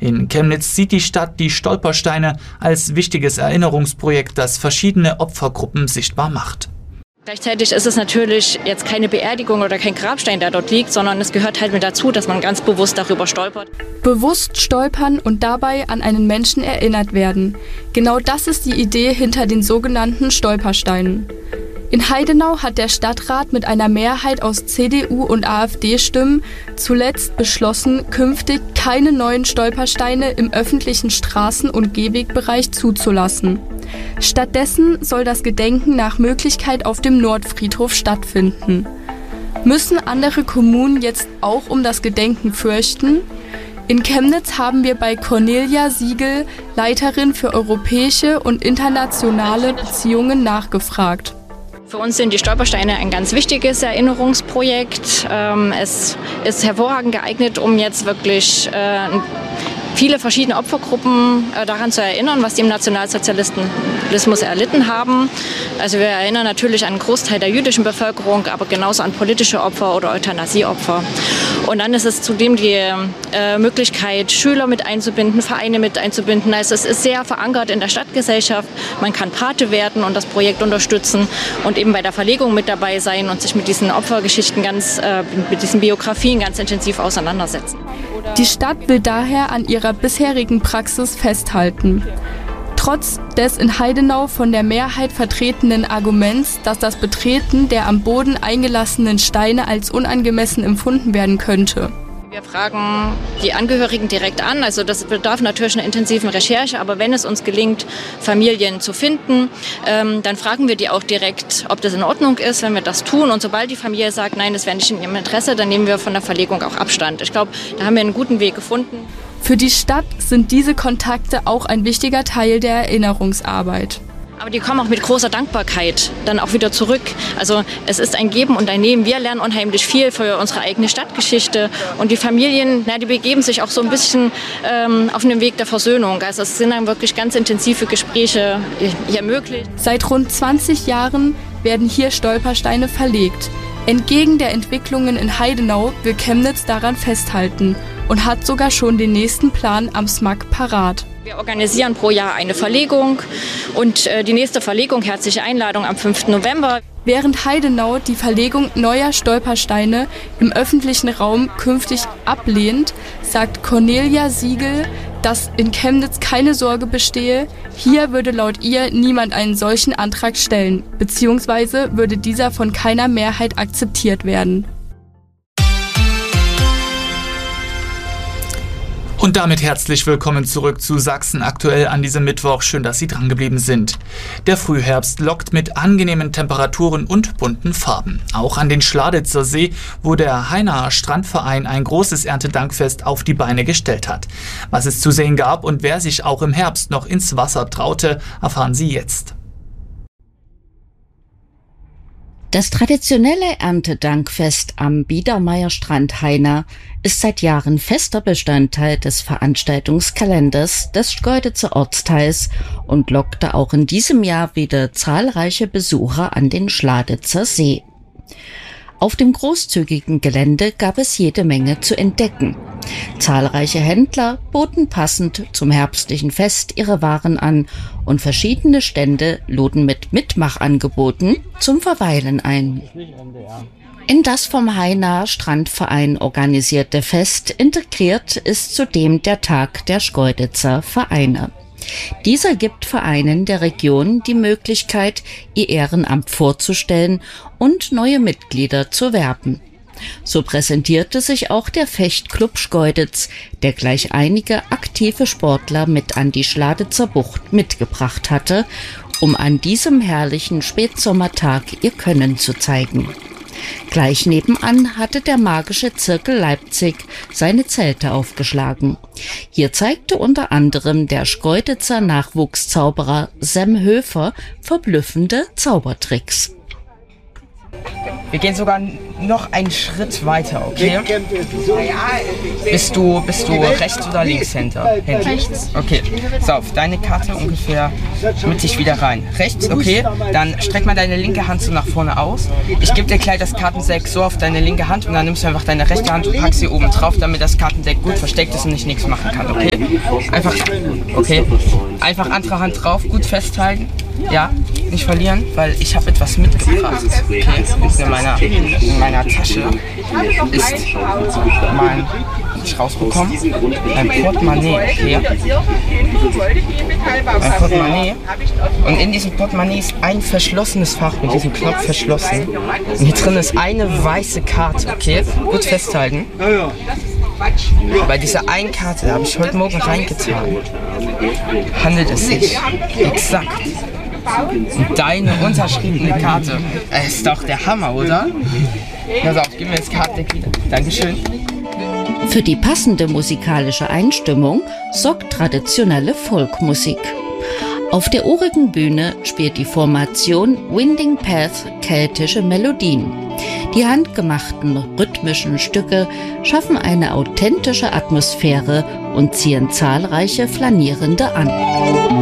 In Chemnitz sieht die Stadt die Stolpersteine als wichtiges Erinnerungsprojekt, das verschiedene Opfergruppen sichtbar macht. Gleichzeitig ist es natürlich jetzt keine Beerdigung oder kein Grabstein, der dort liegt, sondern es gehört halt mit dazu, dass man ganz bewusst darüber stolpert. Bewusst stolpern und dabei an einen Menschen erinnert werden. Genau das ist die Idee hinter den sogenannten Stolpersteinen. In Heidenau hat der Stadtrat mit einer Mehrheit aus CDU und AfD-Stimmen zuletzt beschlossen, künftig keine neuen Stolpersteine im öffentlichen Straßen- und Gehwegbereich zuzulassen. Stattdessen soll das Gedenken nach Möglichkeit auf dem Nordfriedhof stattfinden. Müssen andere Kommunen jetzt auch um das Gedenken fürchten? In Chemnitz haben wir bei Cornelia Siegel, Leiterin für europäische und internationale Beziehungen, nachgefragt. Für uns sind die Stolpersteine ein ganz wichtiges Erinnerungsprojekt. Es ist hervorragend geeignet, um jetzt wirklich viele verschiedene Opfergruppen daran zu erinnern, was die im Nationalsozialismus erlitten haben. Also wir erinnern natürlich an einen Großteil der jüdischen Bevölkerung, aber genauso an politische Opfer oder Euthanasieopfer. Und dann ist es zudem die Möglichkeit, Schüler mit einzubinden, Vereine mit einzubinden. Also es ist sehr verankert in der Stadtgesellschaft. Man kann Pate werden und das Projekt unterstützen und eben bei der Verlegung mit dabei sein und sich mit diesen Opfergeschichten mit diesen Biografien ganz intensiv auseinandersetzen. Die Stadt will daher an ihrer bisherigen Praxis festhalten. Trotz des in Heidenau von der Mehrheit vertretenen Arguments, dass das Betreten der am Boden eingelassenen Steine als unangemessen empfunden werden könnte. Wir fragen die Angehörigen direkt an, also das bedarf natürlich einer intensiven Recherche, aber wenn es uns gelingt, Familien zu finden, dann fragen wir die auch direkt, ob das in Ordnung ist, wenn wir das tun. Und sobald die Familie sagt, nein, das wäre nicht in ihrem Interesse, dann nehmen wir von der Verlegung auch Abstand. Ich glaube, da haben wir einen guten Weg gefunden. Für die Stadt sind diese Kontakte auch ein wichtiger Teil der Erinnerungsarbeit. Aber die kommen auch mit großer Dankbarkeit dann auch wieder zurück. Also es ist ein Geben und ein Nehmen. Wir lernen unheimlich viel für unsere eigene Stadtgeschichte. Und die Familien, die begeben sich auch so ein bisschen auf den Weg der Versöhnung. Also es sind dann wirklich ganz intensive Gespräche hier möglich. Seit rund 20 Jahren werden hier Stolpersteine verlegt. Entgegen der Entwicklungen in Heidenau will Chemnitz daran festhalten und hat sogar schon den nächsten Plan am SMAK parat. Wir organisieren pro Jahr eine Verlegung und die nächste Verlegung, herzliche Einladung am 5. November. Während Heidenau die Verlegung neuer Stolpersteine im öffentlichen Raum künftig ablehnt, sagt Cornelia Siegel, dass in Chemnitz keine Sorge bestehe. Hier würde laut ihr niemand einen solchen Antrag stellen, beziehungsweise würde dieser von keiner Mehrheit akzeptiert werden. Und damit herzlich willkommen zurück zu Sachsen aktuell an diesem Mittwoch. Schön, dass Sie drangeblieben sind. Der Frühherbst lockt mit angenehmen Temperaturen und bunten Farben. Auch an den Schladitzer See, wo der Heinaer Strandverein ein großes Erntedankfest auf die Beine gestellt hat. Was es zu sehen gab und wer sich auch im Herbst noch ins Wasser traute, erfahren Sie jetzt. Das traditionelle Erntedankfest am Biedermeierstrand Heinaer ist seit Jahren fester Bestandteil des Veranstaltungskalenders des Schkeuditzer Ortsteils und lockte auch in diesem Jahr wieder zahlreiche Besucher an den Schladitzer See. Auf dem großzügigen Gelände gab es jede Menge zu entdecken. Zahlreiche Händler boten passend zum herbstlichen Fest ihre Waren an und verschiedene Stände luden mit Mitmachangeboten zum Verweilen ein. In das vom Heinaer Strandverein organisierte Fest integriert ist zudem der Tag der Schkeuditzer Vereine. Dieser gibt Vereinen der Region die Möglichkeit, ihr Ehrenamt vorzustellen und neue Mitglieder zu werben. So präsentierte sich auch der Fechtclub Schkeuditz, der gleich einige aktive Sportler mit an die Schladitzer Bucht mitgebracht hatte, um an diesem herrlichen Spätsommertag ihr Können zu zeigen. Gleich nebenan hatte der magische Zirkel Leipzig seine Zelte aufgeschlagen. Hier zeigte unter anderem der Schkeuditzer Nachwuchszauberer Sam Höfer verblüffende Zaubertricks. Wir gehen sogar noch einen Schritt weiter, okay? Bist du rechts oder Linkshänder? Rechts. Okay, so, auf deine Karte ungefähr mittig wieder rein. Rechts, okay? Dann streck mal deine linke Hand so nach vorne aus. Ich gebe dir gleich das Kartendeck so auf deine linke Hand und dann nimmst du einfach deine rechte Hand und packst sie oben drauf, damit das Kartendeck gut versteckt ist und ich nichts machen kann, okay? Einfach andere Hand drauf, gut festhalten. Ja, nicht verlieren, weil ich habe etwas mitgebracht. Okay, in meiner Tasche ist mein, ich rausbekommen, ein Portemonnaie, okay? Ein Portemonnaie. Und in diesem Portemonnaie ist ein verschlossenes Fach mit diesem Knopf verschlossen. Und hier drin ist eine weiße Karte, okay? Gut festhalten. Bei dieser einen Karte, da habe ich heute Morgen reingetan, handelt es sich exakt um deine unterschriebene Karte. Ist doch der Hammer, oder? Pass auf, gib mir das Kartendeck wieder. Dankeschön. Für die passende musikalische Einstimmung sorgt traditionelle Folkmusik. Auf der urigen Bühne spielt die Formation Winding Path keltische Melodien. Die handgemachten rhythmischen Stücke schaffen eine authentische Atmosphäre und ziehen zahlreiche Flanierende an.